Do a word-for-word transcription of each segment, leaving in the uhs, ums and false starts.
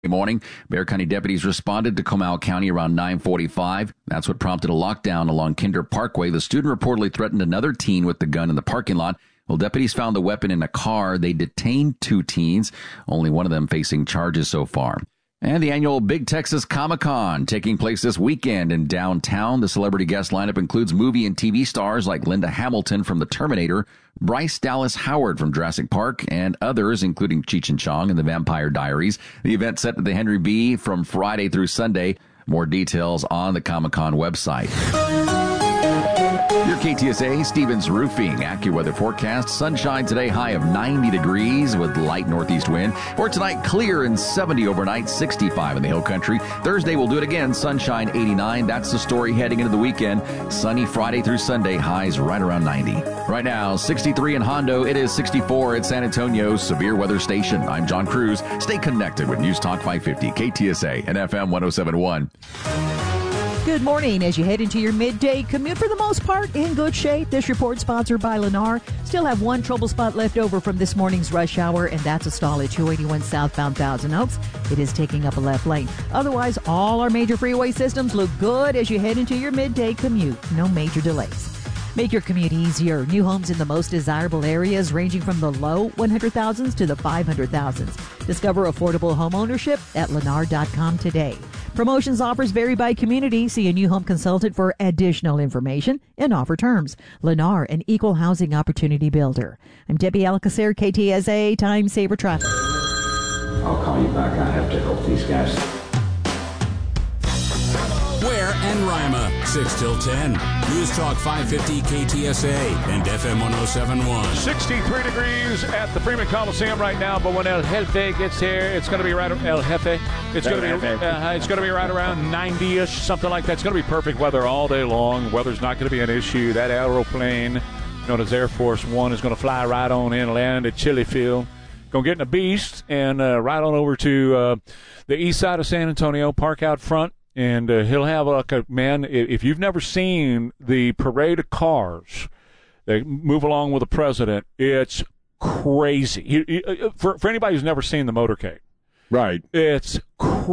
Morning, Bexar County deputies responded to Comal County around nine forty-five. That's what prompted a lockdown along Kinder Parkway. The student reportedly threatened another teen with the gun in the parking lot. Well, deputies found the weapon in a car. They detained two teens, only one of them facing charges so far. And the annual Big Texas Comic-Con taking place this weekend in downtown. The celebrity guest lineup includes movie and T V stars like Linda Hamilton from The Terminator, Bryce Dallas Howard from Jurassic Park, and others, including Cheech and Chong and The Vampire Diaries. The event set at the Henry B. from Friday through Sunday. More details on the Comic-Con website. Your K T S A Stevens Roofing AccuWeather forecast. Sunshine today, high of ninety degrees with light northeast wind. For tonight, clear and seventy overnight, sixty-five in the hill country. Thursday, we'll do it again. Sunshine, eighty-nine. That's the story heading into the weekend. Sunny Friday through Sunday, highs right around ninety. Right now, sixty-three in Hondo. It is sixty-four at San Antonio's Severe Weather Station. I'm John Cruz. Stay connected with News Talk five fifty, K T S A and F M one oh seven point one. Good morning. As you head into your midday commute, for the most part, in good shape. This report sponsored by Lennar. Still have one trouble spot left over from this morning's rush hour, and that's a stall at two eighty-one southbound Thousand Oaks. It is taking up a left lane. Otherwise, all our major freeway systems look good as you head into your midday commute. No major delays. Make your commute easier. New homes in the most desirable areas ranging from the low one hundred thousands to the five hundred thousands. Discover affordable home ownership at lennar dot com today. Promotions offers vary by community. See a new home consultant for additional information and offer terms. Lennar, an equal housing opportunity builder. I'm Debbie Alcacer, K T S A Time Saver Traffic. I'll call you back. I have to help these guys. Ware and Rima, six till ten. News Talk five fifty K T S A and F M one oh seven point one. sixty-three degrees at the Freeman Coliseum right now, but when El Jefe gets here, it's going to be right El Jefe. It's going to be uh, it's going to be right around ninety-ish, something like that. It's going to be perfect weather all day long. Weather's not going to be an issue. That aeroplane known as Air Force One is going to fly right on in, land at Chili Field. Going to get in a beast and uh, right on over to uh, the east side of San Antonio, park out front. And uh, he'll have like a man. If you've never seen the parade of cars that move along with the president, it's crazy. He, he, for for anybody who's never seen the motorcade, right? It's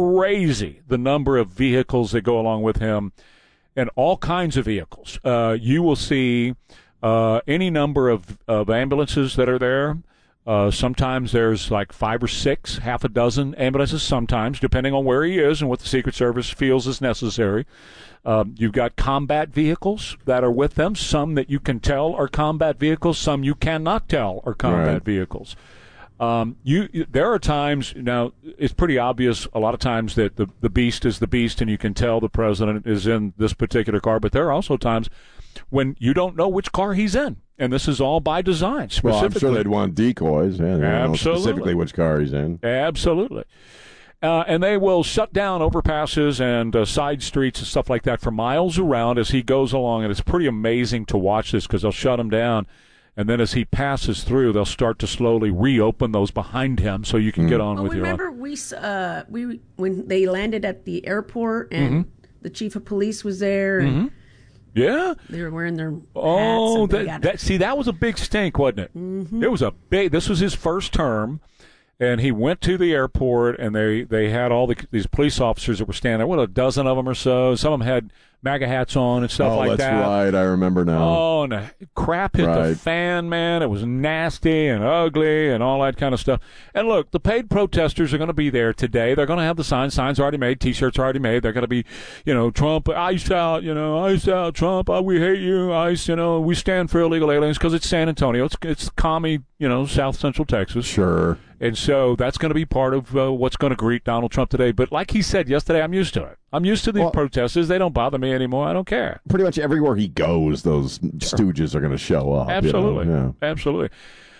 crazy the number of vehicles that go along with him, and all kinds of vehicles. Uh, you will see uh, any number of, of ambulances that are there. Uh, sometimes there's like five or six, half a dozen ambulances sometimes, depending on where he is and what the Secret Service feels is necessary. Um, you've got combat vehicles that are with them, some that you can tell are combat vehicles, some you cannot tell are combat right. vehicles. Um, you, there are times, now, it's pretty obvious a lot of times that the, the beast is the beast and you can tell the president is in this particular car, but there are also times when you don't know which car he's in. And this is all by design. Well, I'm sure they'd want decoys. Yeah, they Absolutely. Don't know specifically which car he's in. Absolutely. Uh, and they will shut down overpasses and uh, side streets and stuff like that for miles around as he goes along. And it's pretty amazing to watch this because they'll shut him down. And then as he passes through, they'll start to slowly reopen those behind him so you can mm. get on well, with your own. Remember we, uh, we when they landed at the airport and mm-hmm. the chief of police was there and mm-hmm. Yeah, they were wearing their hats. Oh, and that, that see, that was a big stink, wasn't it? Mm-hmm. It was a big. This was his first term, and he went to the airport, and they, they had all the, these police officers that were standing there. What, a dozen of them or so. Some of them had MAGA hats on and stuff oh, like that. Oh, that's right. I remember now. Oh, and the crap hit right. the fan, man. It was nasty and ugly and all that kind of stuff. And look, the paid protesters are going to be there today. They're going to have the signs. Signs are already made. T-shirts are already made. They're going to be, you know, Trump, ice out, you know, ice out, Trump, oh, we hate you, ice, you know, we stand for illegal aliens because it's San Antonio. It's, it's commie, you know, South Central Texas. Sure. And so that's going to be part of uh, what's going to greet Donald Trump today. But like he said yesterday, I'm used to it. I'm used to these well, protesters. They don't bother me anymore. I don't care. Pretty much everywhere he goes, those stooges are going to show up. Absolutely. You know? Yeah. Absolutely.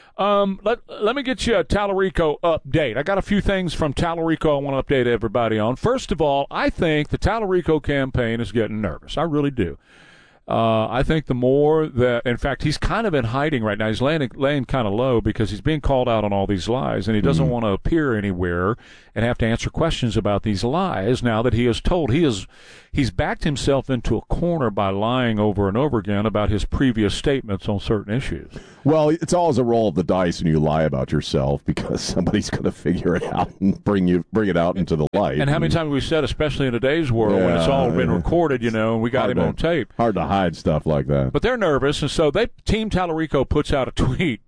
Um, let, let me get you a Tallarico update. I got a few things from Tallarico I want to update everybody on. First of all, I think the Tallarico campaign is getting nervous. I really do. Uh, I think the more that, in fact, he's kind of in hiding right now. He's laying, laying kind of low because he's being called out on all these lies, and he doesn't mm-hmm. want to appear anywhere and have to answer questions about these lies now that he is told. He is, he's backed himself into a corner by lying over and over again about his previous statements on certain issues. Well, it's always a roll of the dice when you lie about yourself because somebody's going to figure it out and bring you bring it out into the light. And how many times have we said, especially in today's world, yeah, when it's all been recorded, you know, and we got him to, on tape. Hard to hide stuff like that. But they're nervous, and so they Team Tallarico puts out a tweet.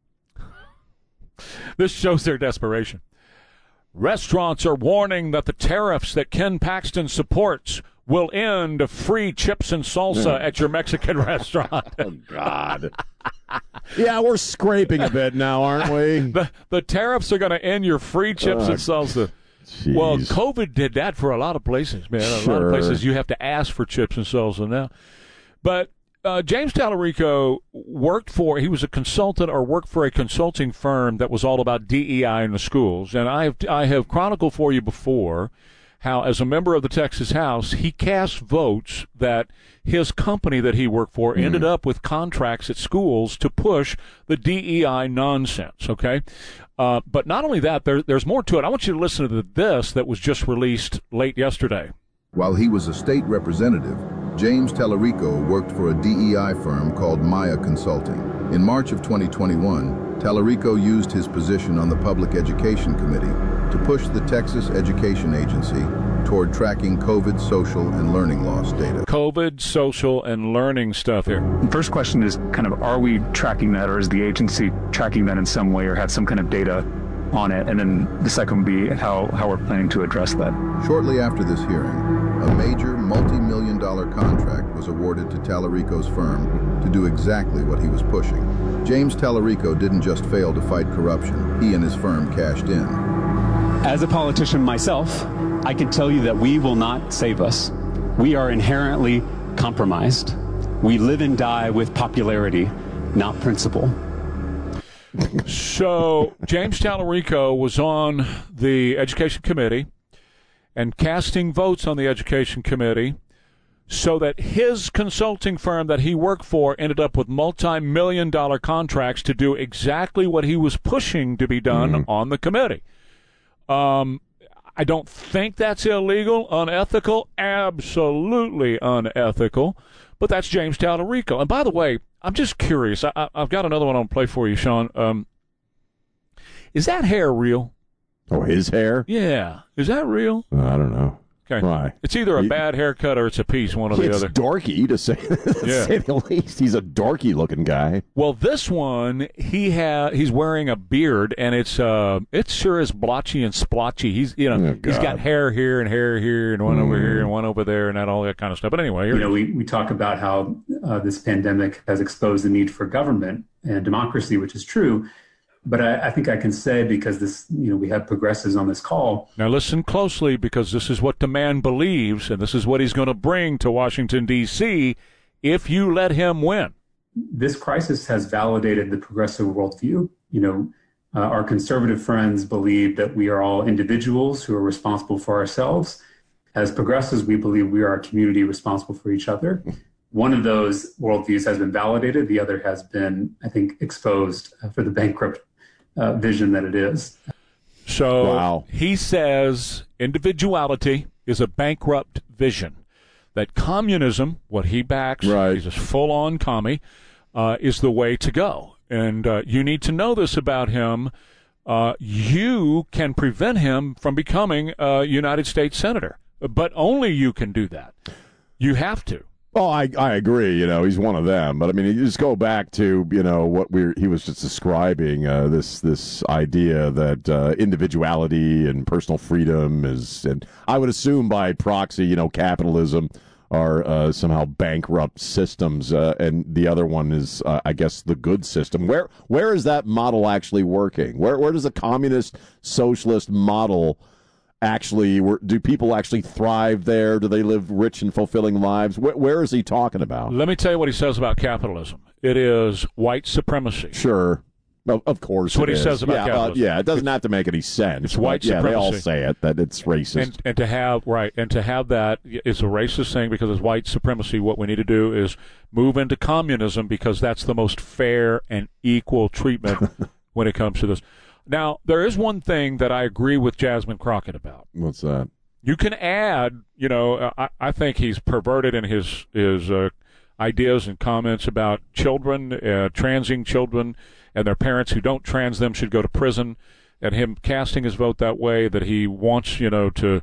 This shows their desperation. Restaurants are warning that the tariffs that Ken Paxton supports will end free chips and salsa yeah. at your Mexican restaurant. Oh, God. Yeah, we're scraping a bit now, aren't we? The, the tariffs are going to end your free chips uh, and salsa. Geez. Well, COVID did that for a lot of places, man. A sure. lot of places you have to ask for chips and salsa now. But uh, James Tallarico worked for, he was a consultant or worked for a consulting firm that was all about D E I in the schools. And I have, I have chronicled for you before how, as a member of the Texas House, he cast votes that his company that he worked for mm-hmm. ended up with contracts at schools to push the D E I nonsense, okay? Uh, but not only that, there, there's more to it. I want you to listen to this that was just released late yesterday. While he was a state representative, James Tallarico worked for a D E I firm called Maya Consulting. In March of twenty twenty-one, Tallarico used his position on the Public Education Committee to push the Texas Education Agency toward tracking COVID social and learning loss data. COVID, social, and learning stuff here. The first question is kind of, are we tracking that, or is the agency tracking that in some way or have some kind of data on it? And then the second would be how, how we're planning to address that. Shortly after this hearing, a major multi-million dollar contract was awarded to Tallarico's firm to do exactly what he was pushing. James Tallarico didn't just fail to fight corruption, he and his firm cashed in. As a politician myself, I can tell you that we will not save us. We are inherently compromised. We live and die with popularity, not principle. So James Tallarico was on the Education Committee and casting votes on the Education Committee so that his consulting firm that he worked for ended up with multi-million dollar contracts to do exactly what he was pushing to be done mm-hmm. on the committee. Um, I don't think that's illegal, unethical, absolutely unethical, but that's James Tallarico. And by the way, I'm just curious. I, I've got another one on play for you, Sean. Um, is that hair real? Oh, his hair? Yeah. Is that real? Uh, I don't know. Okay. Why? It's either a he, bad haircut or it's a piece, one or the it's other. It's dorky, to say, to yeah. say the least. He's a dorky-looking guy. Well, this one, he ha- he's wearing a beard, and it's uh, it sure is blotchy and splotchy. He's you know oh, he's got hair here and hair here and one mm. over here and one over there and that all that kind of stuff. But anyway, here you know, we, we talk about how uh, this pandemic has exposed the need for government and democracy, which is true. But I, I think I can say, because this, you know, we have progressives on this call. Now listen closely, because this is what the man believes, and this is what he's going to bring to Washington, D C if you let him win. This crisis has validated the progressive worldview. You know, uh, our conservative friends believe that we are all individuals who are responsible for ourselves. As progressives, we believe we are a community responsible for each other. One of those worldviews has been validated. The other has been, I think, exposed for the bankrupt Uh, vision that it is. So wow. He says individuality is a bankrupt vision. That communism, what he backs, right. he's a full-on commie, uh, is the way to go. And uh, you need to know this about him. Uh, you can prevent him from becoming a United States Senator, but only you can do that. You have to. Oh, I I agree. You know, he's one of them. But I mean, you just go back to you know what we he was just describing uh, this this idea that uh, individuality and personal freedom is, and I would assume by proxy, you know, capitalism are uh, somehow bankrupt systems, uh, and the other one is, uh, I guess, the good system. Where where is that model actually working? Where where does the communist socialist model actually, do people actually thrive there? Do they live rich and fulfilling lives? Where, where is he talking about? Let me tell you what he says about capitalism. It is white supremacy. Sure. Of, of course, That's what it he is. says about yeah, capitalism. Uh, yeah, it doesn't have to make any sense. It's white but, yeah, supremacy. they all say it that it's racist. And, and to have right, and to have that is a racist thing because it's white supremacy. What we need to do is move into communism because that's the most fair and equal treatment when it comes to this. Now, there is one thing that I agree with Jasmine Crockett about. What's that? You can add, you know, I, I think he's perverted in his his uh, ideas and comments about children, uh, transing children, and their parents who don't trans them should go to prison, and him casting his vote that way, that he wants, you know, to